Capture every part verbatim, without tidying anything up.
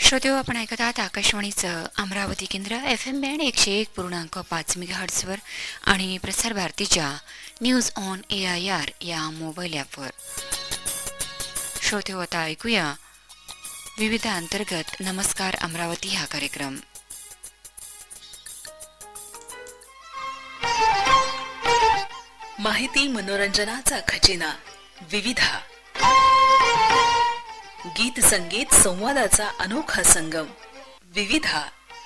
श्रोते, आपण ऐकत आहात आकाशवाणीचं अमरावती केंद्र एफ एम बँड एकशे एक पूर्णांक पाच मेगाहर्ट्झवर आणि प्रसार भारतीच्या news on A I R या मोबाईल ॲपवर. श्रोते, आता ऐकूया विविध अंतर्गत नमस्कार अमरावती हा कार्यक्रम. माहिती मनोरंजनाचा खजिना विविधा, गीत संगीत संवादाचा अनोखा संगम विविधा,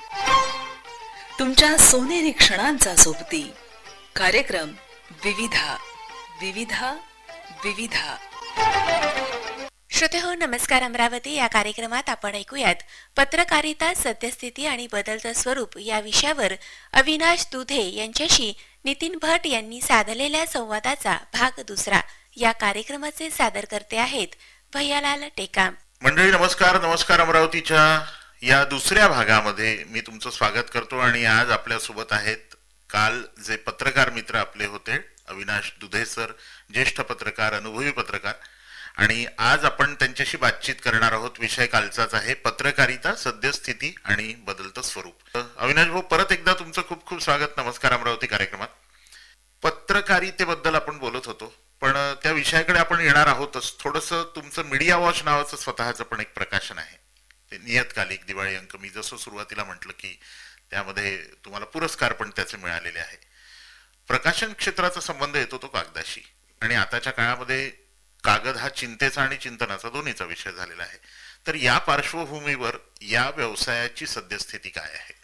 तुमच्या सोनेरी क्षणांचा सोबती कार्यक्रम विविधा विविधा विविधा. श्रोते हो, नमस्कार अमरावती या कार्यक्रमात आपण ऐकूयात पत्रकारिता सद्यस्थिती आणि बदलतं स्वरूप या विषयावर अविनाश दुधे यांच्याशी नितीन भट यांनी साधलेल्या संवादाचा भाग दुसरा. या कार्यक्रमाचे सादर करते आहेत भैयालाल टेकाम. मंडळी नमस्कार. नमस्कार अमरावतीच्या या दुसऱ्या भागामध्ये मी तुमचं स्वागत करतो. आणि आज आपल्या सोबत आहेत काल जे पत्रकार मित्र आपले होते अविनाश दुधे सर, ज्येष्ठ पत्रकार, अनुभवी पत्रकार. आणि आज आपण त्यांच्याशी बातचीत करणार आहोत. विषय कालचाच आहे, पत्रकारिता सद्यस्थिती आणि बदलतं स्वरूप. अविनाश भाऊ, परत एकदा तुमचं खूप खूप स्वागत नमस्कार अमरावती कार्यक्रमात. पत्रकारितेबद्दल आपण बोलत होतो, पण त्या विषयाकडे आपण येणार आहोतच. थोडंसं तुमचं मीडिया वॉच नावाचं स्वतःचं पण एक प्रकाशन आहे, ते नियतकालिक दिवाळी अंक. मी जसं सुरुवातीला म्हटलं की त्यामध्ये तुम्हाला पुरस्कार पण त्याचे मिळालेले आहे. प्रकाशन क्षेत्राचा संबंध येतो तो कागदाशी, आणि आताच्या काळामध्ये कागद हा चिंतेचा आणि चिंतनाचा दोन्हीचा विषय झालेला आहे. तर या पार्श्वभूमीवर या व्यवसायाची सद्यस्थिती काय आहे?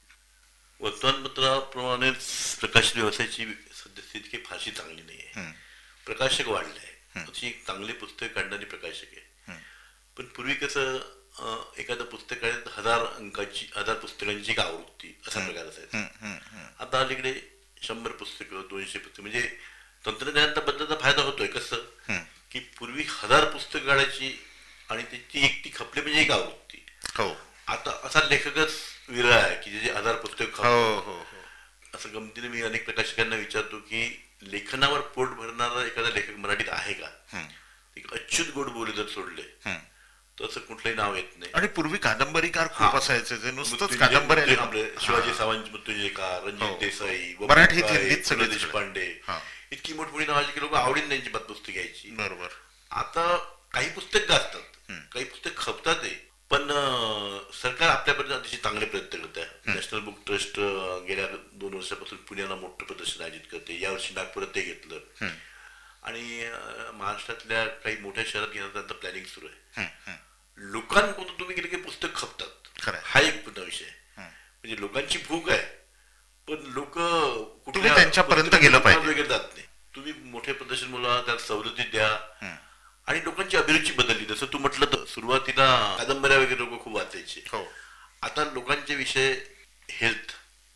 वर्तमानपत्राप्रमाणेच प्रकाशन व्यवसायाची सद्यस्थिती काही फारशी चांगली नाही आहे. प्रकाशक वाढले आहे, अशी चांगली पुस्तक काढणारी प्रकाशक आहे. पण पूर्वी कसं एखादं पुस्तक काढत हजार अंकाची हजार पुस्तकांची एक आवृत्ती असा प्रकार असायचा. आता अलीकडे शंभर पुस्तकं, दोनशे पुस्तक, म्हणजे तंत्रज्ञानाचा बदलाचा फायदा होतोय. कसं की पूर्वी हजार पुस्तक काढायची आणि त्याची एकटी खपली म्हणजे एक आवृत्ती. हो, आता असा लेखकच विरळ आहे की जे हजार पुस्तक खपलं. असं गमतीने मी अनेक प्रकाशकांना विचारतो की लेखनावर पोट भरणारा एखादा लेखक मराठीत आहे का? एक अच्युत गोडबोले जर सोडले तर असं कुठलंही नाव येत नाही. आणि पूर्वी कादंबरीकार खूप असायचे, जे नुसतंच कादंबरी. आपले शिवाजी सावंत, मृत्युंजयकार, रणजित देसाई, मराठीत हिंदीत सगळे देशपांडे, इतकी मोठमोठी नावाची लोक आवडीने त्यांची पुस्तक घ्यायची. बरोबर. आता काही पुस्तक गाजतात, काही पुस्तक खपतात आहे, पण सरकार आपल्यापर्यंत अतिशय चांगले प्रयत्न करत आहे. नॅशनल बुक ट्रस्ट गेल्या दोन वर्षापासून पुण्याला मोठं प्रदर्शन आयोजित करते. यावर्षी नागपुरात ते घेतलं, आणि महाराष्ट्रातल्या काही मोठ्या शहरात घेण्याचा प्लॅनिंग सुरू आहे. लोकांकडून तुम्ही गेले की पुस्तक खपतात, हा एक पुन्हा विषय. म्हणजे लोकांची भूक आहे, पण लोक कुठल्या त्यांच्यापर्यंत गेलं पाहिजे वगैरे जात नाही. तुम्ही मोठे प्रदर्शन बोला, त्याला सवलती द्या, आणि लोकांची अभिरुची बदलली. जसं तू म्हटलं तर सुरुवातीला कादंबऱ्या वगैरे लोक खूप वाचायचे. आता लोकांचे विषय हेल्थ,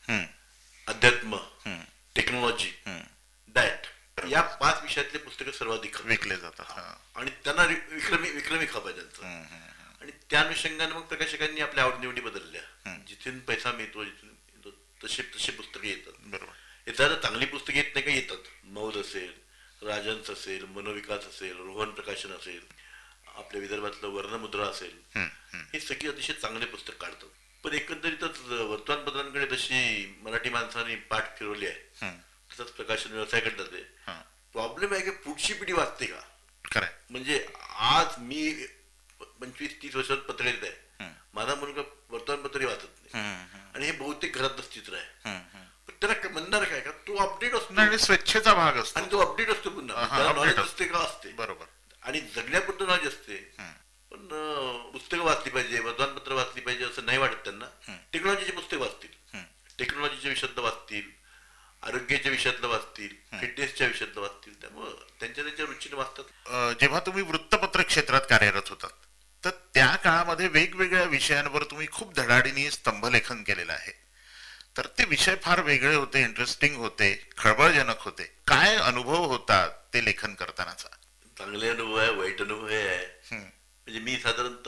अध्यात्म, टेक्नॉलॉजी, डाएट या पाच विषयातले पुस्तकं सर्वाधिक विकले जातात, आणि त्यांना विक्रमी विक्रमी खप आहे त्यांचं. आणि त्या अनुषंगाने मग प्रकाशकांनी आपल्या आवडनिवडी बदलल्या. जिथून पैसा मिळतो जिथून तसे तसे पुस्तकं येतात. बरोबर. येतात चांगली पुस्तकं येत नाही का, येतात. मौज असेल, राजन्स असेल, मनोविकास असेल, रोहन प्रकाशन असेल, आपल्या विदर्भातलं वर्णमुद्रा असेल, हे सगळी अतिशय चांगले पुस्तक काढतात. पण एकंदरीतच वर्तमानपत्रांकडे जशी मराठी माणसांनी पाठ फिरवली आहे तसंच प्रकाशन व्यवसायाकडे जाते. प्रॉब्लेम आहे की पुढची पिढी वाचते का? खरं. म्हणजे आज मी पंचवीस तीस वर्षात पत्र येत आहे, माझा मुलगा वर्तमानपत्रही वाचत नाही, आणि हे बहुतेक घरातच चित्र आहे. त्याला म्हणणार काय का, तो अपडेट असतो, स्वेच्छेचा भाग असतो, आणि तो अपडेट असतो पुन्हा नॉलेज असते का असते. बरोबर. आणि जगण्यापुरतं नॉलेज असते, पण पुस्तकं वाचली पाहिजे, वर्तमानपत्र वाचली पाहिजे असं नाही वाटत त्यांना. टेक्नॉलॉजीचे पुस्तक वाचतील, टेक्नॉलॉजीच्या विषयातलं वाचतील, आरोग्याच्या विषयातलं वाचतील, फिटनेसच्या विषयातलं वाचतील. त्यामुळं त्यांच्या त्यांच्या रुचीने वाचतात. जेव्हा तुम्ही वृत्तपत्र क्षेत्रात कार्यरत होतात तर त्या काळामध्ये वेगवेगळ्या विषयांवर तुम्ही खूप धडाडीने स्तंभलेखन केलेलं आहे. तर ते विषय फार वेगळे होते, इंटरेस्टिंग होते, खळबळजनक होते. काय अनुभव होता ते लेखन करतानाचा? चांगले अनुभव आहे, वाईट अनुभव आहे. म्हणजे मी साधारणतः